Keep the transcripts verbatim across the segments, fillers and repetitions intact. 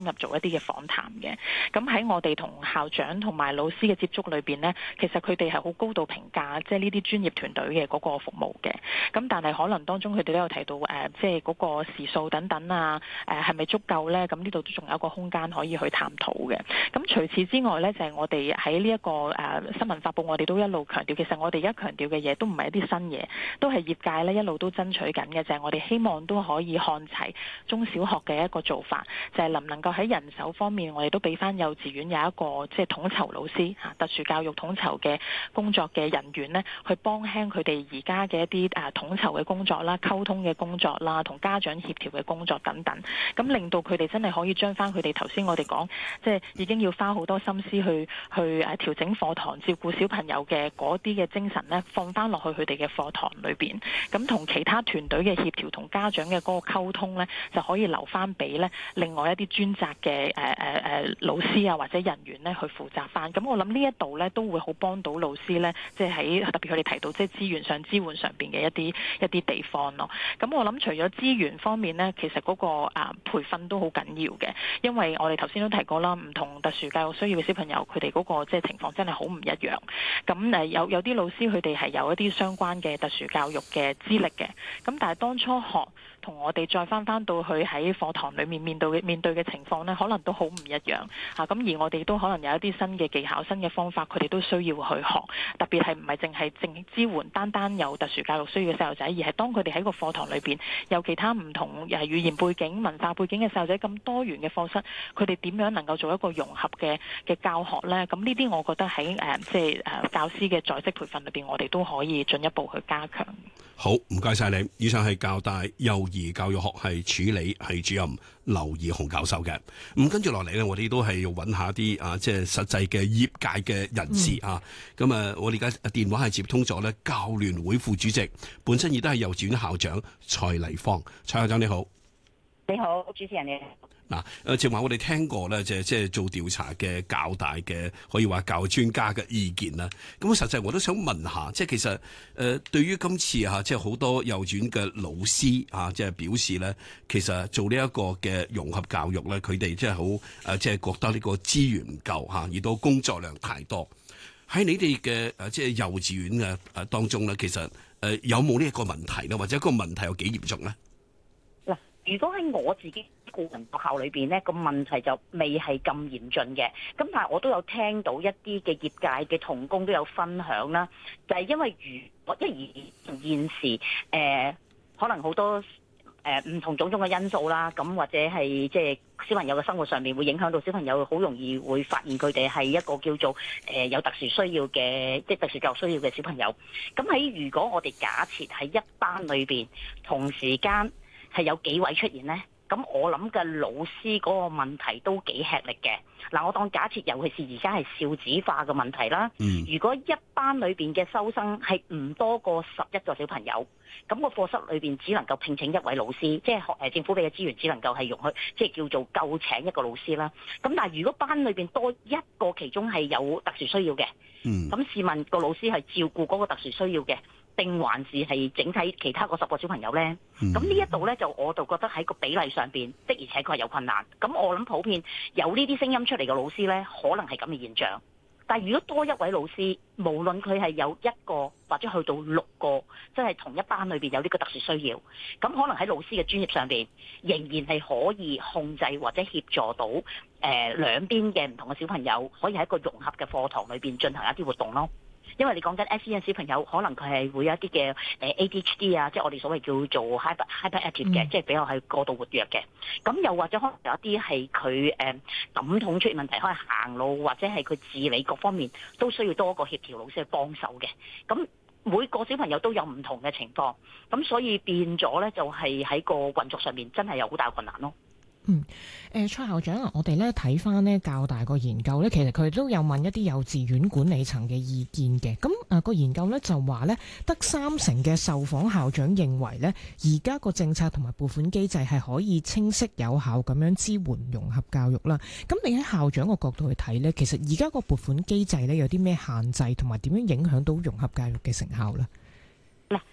入做一啲嘅訪談嘅。咁喺我哋同校長同埋老師嘅接觸裏邊呢，其實佢哋係好高度評價即係呢啲專業團隊嘅嗰個服務嘅。咁但係可能當中佢哋都有提到誒，即係嗰個時數等等啊，誒係咪足夠呢？咁呢度都仲有一個空間可以去探討嘅。咁除此之外呢，就係、是、我哋喺呢一個誒、呃、新聞發佈，我哋都一路強調，其實我哋而家強調嘅嘢都唔係一啲新嘢，都係業界呢一路都爭取緊嘅，就係、是、我哋希望都可以看齊中小學嘅一個做法，就係、是、能唔能夠喺人手方面，我哋都俾翻幼稚園有一個即係統籌老師嚇、特殊教育統籌嘅工作嘅人員呢，去幫輕佢哋而家嘅一啲誒統籌嘅工作啦、溝通嘅工作啦、同家長協調嘅工作等等，咁令到佢哋真係可以將翻佢哋頭先我哋講，即係已經要花好多心思去去誒調整課堂、照顧小朋友嘅嗰啲嘅精神呢，放翻落去佢哋嘅課堂裏邊，咁同其他團隊嘅協調同家長嘅嗰個溝通呢，就可以留翻俾呢另外一啲專責嘅誒誒誒老師啊或者人員呢去負責翻。咁我諗呢一度呢，都會好幫到老師呢，即係喺特別佢哋提到即係資源上支援上邊嘅一啲一啲地方咯。咁我諗除咗資源方面呢，其實嗰個啊培訓都好緊要嘅，因為我哋頭先都提過啦，唔同特殊教育需要嘅小朋友，佢哋嗰個即係情況真係好唔一樣。咁誒有有啲老師佢哋係有一啲相關嘅特殊教育嘅資歷嘅，咁但係當初學同我哋再翻翻到去喺課堂裡面面對嘅面對嘅情況呢，可能都好唔一樣嚇。咁而我哋都可能有一啲新嘅技巧、新嘅方法，佢哋都需要去學。特別係唔係淨係淨支援單單有特殊教育需要嘅細路仔，而係當佢哋喺個課堂裏邊有其他唔同誒語言背景、文化背景嘅細路仔，咁多元嘅課室，佢哋點樣能夠做一個融合嘅嘅教學呢？咁呢啲我覺得喺誒即係誒教師嘅在職培訓裏邊，我哋都可以進一步去加強。 好，唔該晒你。以上係教大幼兒教育學系處理系主任劉義雄教授嘅。咁跟住落嚟呢，我哋都係要揾下啲啊，即係實際嘅業界嘅人士、嗯、啊。咁啊，我哋而家電話係接通咗呢教聯會副主席，本身亦都係幼稚園校長蔡麗芳。蔡校長你好。 你好，主持人你好。 嗱，誒，正話我哋聽過咧，即係即係做調查嘅教大嘅，可以話教育專家嘅意見啦。咁實際我都想問下，即係其實誒、呃，對於今次嚇，即係好多幼稚園嘅老師啊，即係表示咧，其實做呢一個嘅融合教育咧，佢哋即係好誒，即係覺得呢個資源唔夠嚇，而到工作量太多。喺你哋嘅誒，即係幼稚園嘅誒當中咧，其實誒有冇呢一個問題咧，或者個問題有幾嚴重咧？ 嗱，如果喺我自己個人學校裏邊咧，個問題就未係咁嚴峻嘅。咁但係我都有聽到一啲嘅業界嘅同工都有分享啦，就係因為如果因為而現時誒、呃、可能好多誒唔、呃、同種種嘅因素啦，咁或者係即係小朋友嘅生活上面會影響到小朋友，好容易會發現佢哋係一個叫做誒、呃、有特殊需要嘅即係特殊教育需要嘅小朋友。咁喺如果我哋假設喺一班裏邊同時間係有幾位出現呢？咁我諗嘅老師嗰個問題都幾吃力嘅。嗱，我當假設，尤其是而家係少子化嘅問題啦。嗯、如果一班裏邊嘅收生係唔多過十一個小朋友，咁、個課室裏邊只能夠聘請一位老師，即係學誒政府俾嘅資源只能夠係容許，即係叫做夠請一個老師啦。咁但係如果班裏邊多一個，其中係有特殊需要嘅，咁、嗯、試問個老師係照顧嗰個特殊需要嘅，定還是係整體其他嗰十個小朋友呢？咁、嗯、呢一度呢，就我就覺得喺個比例上邊的而且確係有困難。咁我諗普遍有呢啲聲音出嚟嘅老師呢，可能係咁嘅現象。但係如果多一位老師，無論佢係有一個或者去到六個，即係同一班裏邊有呢個特殊需要，咁可能喺老師嘅專業上邊，仍然係可以控制或者協助到誒、呃、兩邊嘅唔同嘅小朋友，可以喺一個融合嘅課堂裏邊進行一啲活動咯。因為你講緊 S E N 小朋友，可能佢係會有一啲嘅誒 A D H D 啊，即係我哋所謂叫做 hyper hyperactive 嘅，嗯、即係比較係過度活躍嘅。咁又或者可能有一啲係佢誒感統出現問題，可能行路或者係佢自理各方面都需要多個協調老師去幫手嘅。咁每個小朋友都有唔同嘅情況，咁所以變咗咧就係喺個運作上面真係有好大困難咯。 嗯，誒、呃、蔡校長啊，我哋咧睇翻咧教大個研究咧，其實佢都有問一啲幼稚園管理層嘅意見嘅。咁啊個研究咧就話咧，得三成嘅受訪校長認為咧，而家個政策同埋撥款機制係可以清晰有效咁樣支援融合教育啦。咁你喺校長個角度去睇咧，其實而家個撥款機制咧有啲咩限制，同埋點樣影響到融合教育嘅成效咧？ 嗱，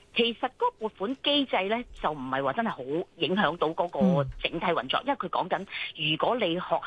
其實嗰個撥款機制咧，就唔係話真係好影響到嗰個整體運作，因為佢講緊如果你學